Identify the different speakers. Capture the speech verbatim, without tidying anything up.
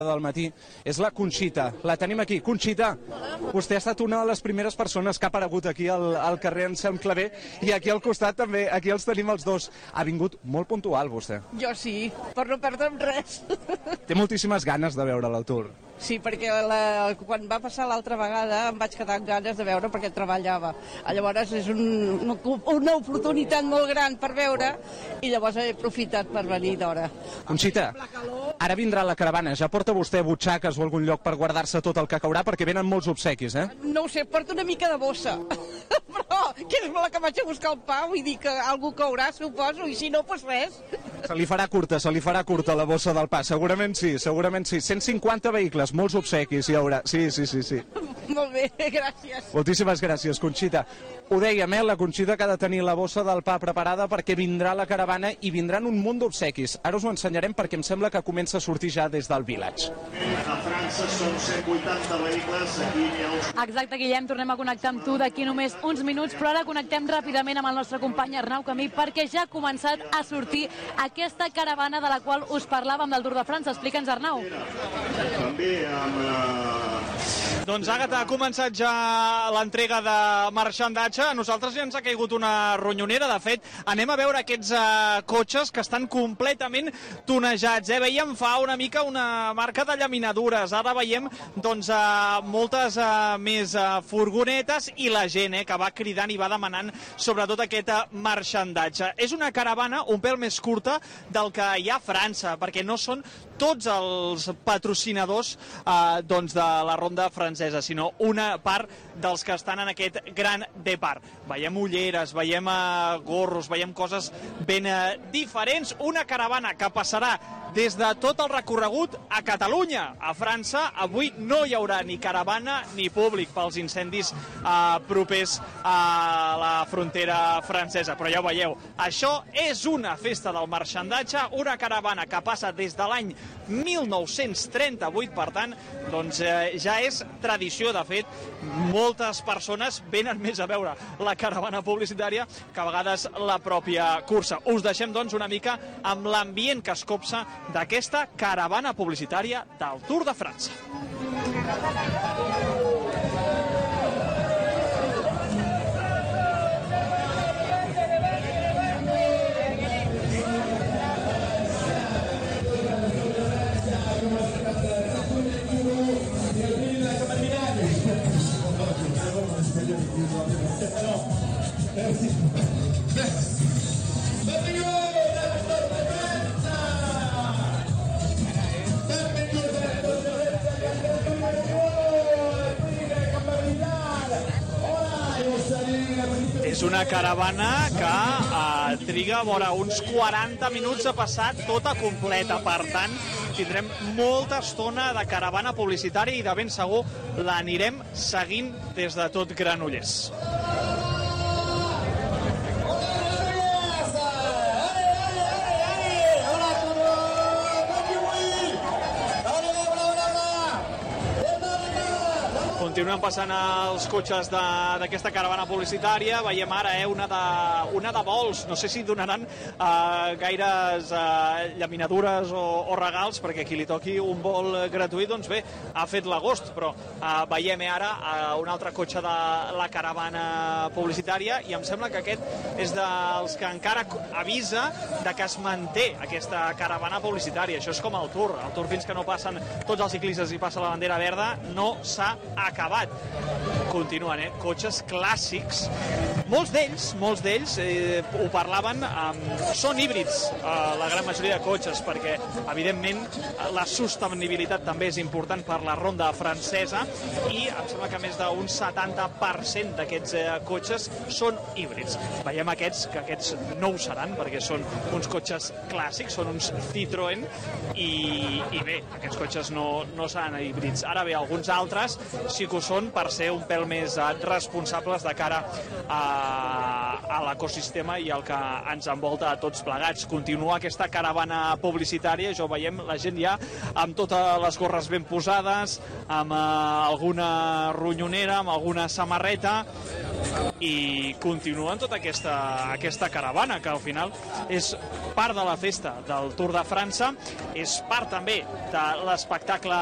Speaker 1: del matí és la Conxita. La tenim aquí. Conxita, vostè ha estat una de les primeres persones que ha aparegut aquí al, al carrer Anselm Clavé i aquí al costat també, aquí els tenim els dos. Ha vingut molt puntual, vostè.
Speaker 2: Jo sí, per no perdre'm res.
Speaker 1: Té moltíssimes ganes de veure el Tour.
Speaker 2: Sí, perquè la, quan va passar l'altra vegada em vaig quedar amb ganes de veure perquè treballava. Llavors és un, una oportunitat molt gran per veure i llavors he aprofitat per venir d'hora.
Speaker 1: Conxita, ara vindrà la caravana. Ja porta vostè butxaques o algun lloc per guardar-se tot el que caurà? Perquè venen molts obsequis, eh?
Speaker 2: No ho sé, porto una mica de bossa. Però que és la que vaig a buscar el pa, vull dir que algú caurà, suposo, i si no, doncs res.
Speaker 1: Se li farà curta, se li farà curta la bossa del pa. Segurament sí, segurament sí. cent cinquanta vehicles, molts obsequis hi haurà. Sí, sí, sí, sí.
Speaker 2: Molt bé, gràcies.
Speaker 1: Moltíssimes gràcies, Conxita. Ho dèiem, eh? La Conxita que ha de tenir la bossa del pa preparada perquè vindrà la caravana i vindran un munt d'obsequis. Ara us ho ensenyarem perquè em sembla que comença a sortir ja des del Village.
Speaker 3: A França són cent vuitanta vehicles, aquí hi ha uns...
Speaker 4: Exacte, Guillem, tornem a connectar amb tu d'aquí només uns minuts, però ara connectem ràpidament amb el nostre company Arnau Camí perquè ja ha començat a sortir aquesta caravana de la qual us parlàvem del Tour de França. Explica'ns, Arnau.
Speaker 3: També amb... Eh...
Speaker 5: Doncs, Àgata, ha començat ja l'entrega de marxandatge. A nosaltres ja ens ha caigut una ronyonera. De fet, anem a veure aquests uh, cotxes que estan completament tonejats. Eh? Veiem fa una mica una marca de llaminadures. Ara veiem doncs, uh, moltes uh, més uh, furgonetes i la gent eh, que va cridant i va demanant sobretot aquest uh, marxandatge. És una caravana un pèl més curta del que hi ha a França, perquè no són tots els patrocinadors eh, doncs de la ronda francesa, sinó una part dels que estan en aquest gran depart. Veiem ulleres, veiem eh, gorros, veiem coses ben eh, diferents. Una caravana que passarà des de tot el recorregut a Catalunya. A França avui no hi haurà ni caravana ni públic pels incendis eh, propers a la frontera francesa. Però ja ho veieu, això és una festa del marxandatge, una caravana que passa des de l'any mil nou-cents trenta-vuit, per tant, doncs eh, ja és tradició. De fet, moltes persones venen més a veure la caravana publicitària que a vegades la pròpia cursa. Us deixem, doncs, una mica amb l'ambient que es copsa d'aquesta caravana publicitària del Tour de França. És una caravana que eh, triga vora uns quaranta minuts a passar tota completa. Per tant, tindrem molta estona de caravana publicitària i de ben segur l'anirem seguint des de tot Granollers. Continuem passant els cotxes d'aquesta caravana publicitària. Veiem ara eh, una, de, una de vols. No sé si donaran eh, gaires eh, llaminadures o, o regals, perquè qui li toqui un vol gratuït, doncs bé, ha fet l'agost. Però eh, veiem eh, ara eh, un altre cotxe de la caravana publicitària i em sembla que aquest és dels que encara avisa de que es manté aquesta caravana publicitària. Això és com el Tour. El Tour, fins que no passen tots els ciclistes i passa la bandera verda, no s'ha acabat. Continuen, eh? Cotxes clàssics. Molts d'ells, molts d'ells, eh, ho parlaven, eh, són híbrids, eh, la gran majoria de cotxes, perquè, evidentment, la sostenibilitat també és important per la ronda francesa i em sembla que més d'un setanta per cent d'aquests eh, cotxes són híbrids. Veiem aquests, que aquests no ho seran, perquè són uns cotxes clàssics, són uns Citroën i, i bé, aquests cotxes no, no seran híbrids. Ara bé, alguns altres sí que ho són per ser un pèl més eh, responsables de cara a, a l'ecosistema i el que ens envolta a tots plegats. Continua aquesta caravana publicitària, ja ho veiem, la gent ja amb totes les gorres ben posades, amb eh, alguna ronyonera, amb alguna samarreta, i continuen tota aquesta, aquesta caravana, que al final és part de la festa del Tour de França, és part també de l'espectacle